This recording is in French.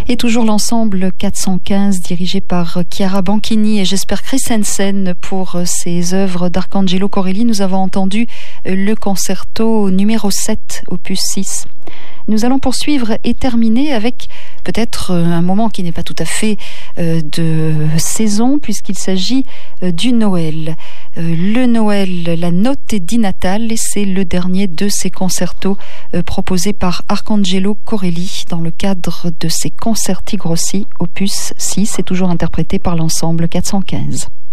Et toujours l'ensemble 415 dirigé par Chiara Banchini et Jesper Christensen pour ses œuvres d'Arcangelo Corelli. Nous avons entendu le concerto numéro 7, opus 6. Nous allons poursuivre et terminer avec peut-être un moment qui n'est pas tout à fait de saison puisqu'il s'agit du Noël. Le Noël, la notte di Natale, c'est le dernier de ces concertos proposés par Arcangelo Corelli dans le cadre de ses Concerti Grossi, opus 6, et toujours interprété par l'ensemble 415.